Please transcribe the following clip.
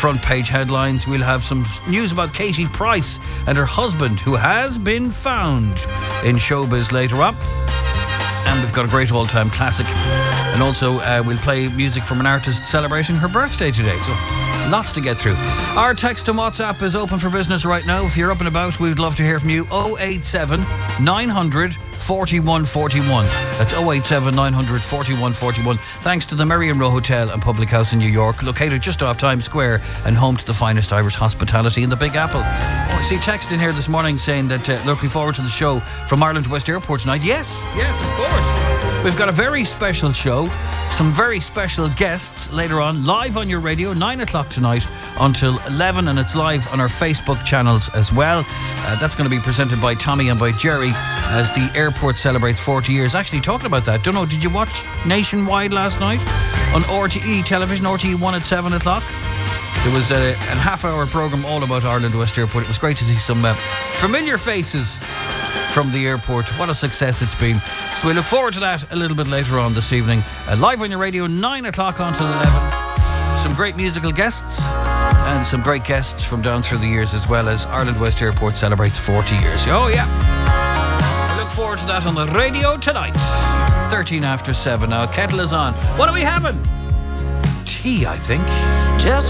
front page headlines. We'll have some news about Katie Price and her husband, who has been found in showbiz later on. And we've got a great all-time classic. And also we'll play music from an artist celebrating her birthday today. So lots to get through. Our text and WhatsApp is open for business right now. If you're up and about, we'd love to hear from you. 087 900 4141. That's 087 900 4141. Thanks to the Merrion Row Hotel and Public House in New York, located just off Times Square and home to the finest Irish hospitality in the Big Apple. I see text in here this morning saying that looking forward to the show from Ireland West Airport tonight. Yes, of course. We've got a very special show, some very special guests later on, live on your radio, 9 o'clock tonight until 11, and it's live on our Facebook channels as well. That's going to be presented by Tommy and by Jerry as the airport celebrates 40 years. Actually, talking about that, don't know, did you watch Nationwide last night on RTE television, RTE 1 at 7 o'clock? There was a half-hour programme all about Ireland West Airport. It was great to see some familiar faces from the airport. What a success it's been. So we look forward to that a little bit later on this evening. Live on your radio, 9 o'clock until 11. Some great musical guests and some great guests from down through the years, as well as Ireland West Airport celebrates 40 years. Oh, yeah. I look forward to that on the radio tonight. 13 after 7 now. Kettle is on. What are we having? Tea, I think. Just